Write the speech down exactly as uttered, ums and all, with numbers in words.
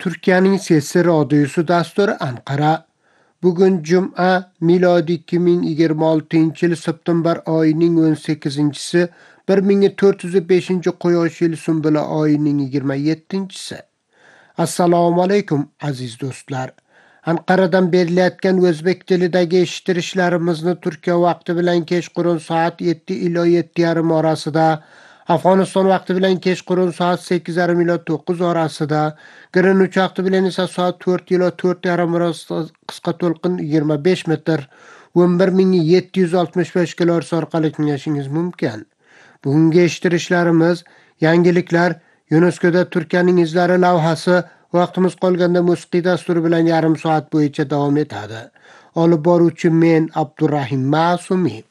Türkiye'nin Sesi Radyosu dasturi Ankara. Bugun Juma, milodi ikki ming yigirma oltinchi yil september oyining o'n sakkizinchisi, bir ming to'rt yuz beshinchi quyosh yili sumbula oyining yigirma yettinchisi. Assalomu alaykum aziz do'stlar. Anqaradan berilayotgan o'zbek tilidagi eshittirishlarimizni Turkiya vaqti bilan kechqurun soat yetti ila yetti yarim orasida, Afg'oniston vaqti bilan kechqurun soat sakkiz yarim ila to'qqiz orasida, Greenwich vaqti bilan esa soat to'rt ila to'rt yarim orasida qisqa to'lqin yigirma besh metr o'n bir ming yetti yuz oltmish besh kilohertz orqali tinglashingiz mumkin. Bugungi eshittirishlarimiz, yangiliklar, UNESCOda Turkiyaning izlari lavhasi, vaqtimiz qolganda musiqiy dasturi bilan yarim soat bo'yicha davom etadi. Olib boruvchi men Abdurrahim Ma'sumi.